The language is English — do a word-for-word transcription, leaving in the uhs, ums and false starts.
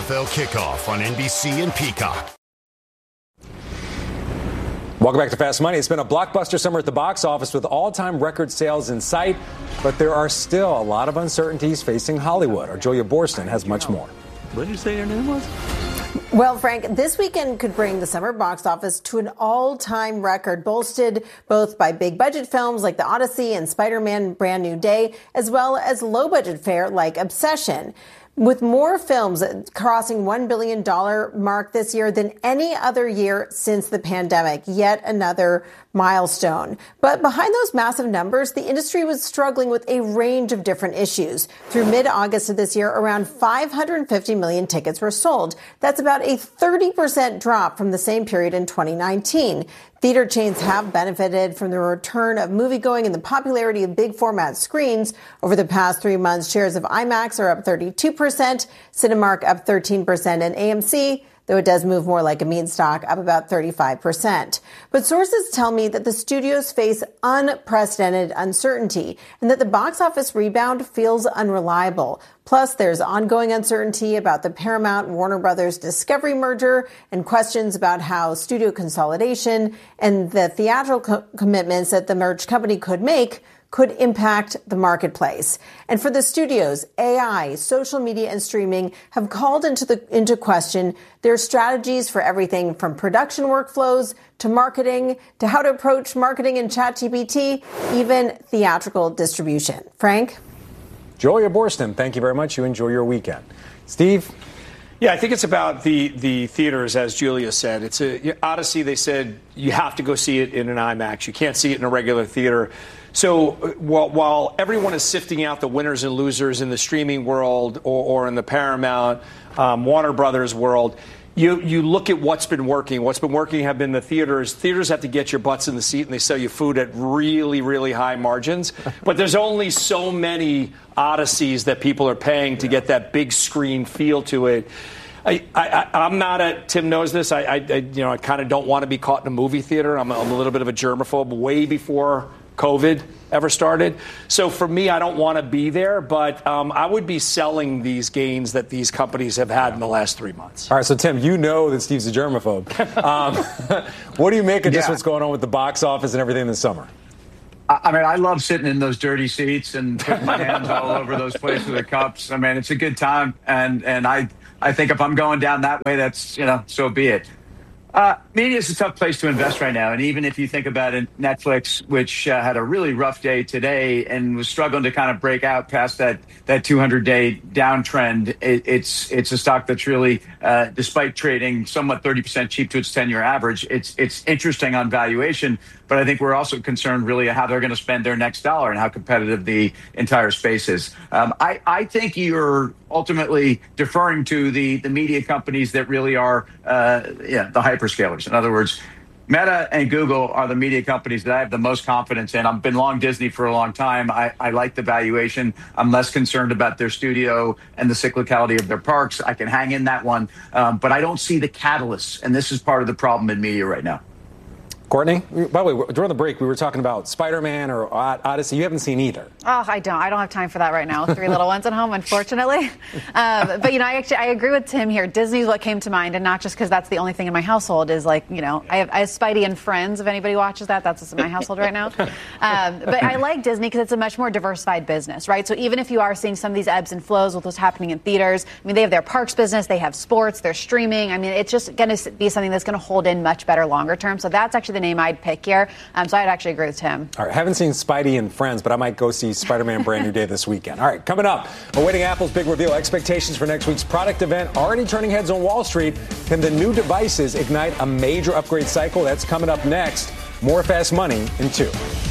F L Kickoff on N B C and Peacock. Welcome back to Fast Money. It's been a blockbuster summer at the box office with all-time record sales in sight, but there are still a lot of uncertainties facing Hollywood. Our Julia Boorstin has much more. What did you say your name was? Well, Frank, this weekend could bring the summer box office to an all-time record, bolstered both by big-budget films like The Odyssey and Spider-Man Brand New Day, as well as low-budget fare like Obsession. With more films crossing one billion dollars mark this year than any other year since the pandemic, yet another milestone. But behind those massive numbers, the industry was struggling with a range of different issues. Through mid-August of this year, around five hundred fifty million tickets were sold. That's about a thirty percent drop from the same period in twenty nineteen. Theater chains have benefited from the return of moviegoing and the popularity of big format screens. Over the past three months, shares of IMAX are up thirty-two percent, Cinemark up thirteen percent, and A M C, though it does move more like a meme stock, up about thirty-five percent. But sources tell me that the studios face unprecedented uncertainty and that the box office rebound feels unreliable. Plus, there's ongoing uncertainty about the Paramount Warner Brothers Discovery merger and questions about how studio consolidation and the theatrical co- commitments that the merged company could make could impact the marketplace. And for the studios, A I, social media, and streaming have called into the into question their strategies for everything from production workflows to marketing to how to approach marketing in ChatGPT, even theatrical distribution. Frank? Julia Boorstin, thank you very much. You enjoy your weekend. Steve? Yeah, I think it's about the the theaters, as Julia said. It's a Odyssey. They said you have to go see it in an IMAX. You can't see it in a regular theater. So while, while everyone is sifting out the winners and losers in the streaming world or, or in the Paramount, um, Warner Brothers world, you you look at what's been working. What's been working have been the theaters. Theaters have to get your butts in the seat, and they sell you food at really, really high margins. But there's only so many Odysseys that people are paying to get that big screen feel to it. I, I, I'm not a, Tim knows this, I, I, I you know, I kind of don't want to be caught in a movie theater. I'm a, I'm a little bit of a germaphobe way before COVID ever started. So for me, I don't want to be there, but um, I would be selling these gains that these companies have had in the last three months. All right, so Tim, you know that Steve's a germaphobe. Um, what do you make of just yeah. what's going on with the box office and everything this summer? I mean, I love sitting in those dirty seats and putting my hands all over those places with the cups. I mean, it's a good time. And and I, I think if I'm going down that way, that's, you know, so be it. Uh, media is a tough place to invest right now. And even if you think about it, Netflix, which uh, had a really rough day today and was struggling to kind of break out past that that two hundred day downtrend, it, it's it's a stock that's really, uh, despite trading somewhat thirty percent cheap to its ten-year average, it's it's interesting on valuation. But I think we're also concerned really how they're going to spend their next dollar and how competitive the entire space is. Um, I, I think you're ultimately deferring to the, the media companies that really are uh, yeah, the hyperscalers. In other words, Meta and Google are the media companies that I have the most confidence in. I've been long Disney for a long time. I, I like the valuation. I'm less concerned about their studio and the cyclicality of their parks. I can hang in that one. Um, but I don't see the catalysts. And this is part of the problem in media right now. Courtney, by the way, during the break, we were talking about Spider-Man or Odyssey. You haven't seen either. Oh, I don't. I don't have time for that right now. Three little ones at home, unfortunately. Um, but, you know, I actually I agree with Tim here. Disney's what came to mind, and not just because that's the only thing in my household is like, you know, I have, I have Spidey and Friends. If anybody watches that, that's what's in my household right now. Um, but I like Disney because it's a much more diversified business, right? So even if you are seeing some of these ebbs and flows with what's happening in theaters, I mean, they have their parks business, they have sports, they're streaming. I mean, it's just going to be something that's going to hold in much better longer term. So that's actually the name I'd pick here. Um, so I'd actually agree with Tim. All right, haven't seen Spidey and Friends, but I might go see Spider-Man Brand New Day this weekend. All right, coming up, awaiting Apple's big reveal, expectations for next week's product event already turning heads on Wall Street. Can the new devices ignite a major upgrade cycle? That's coming up next. More Fast Money in two.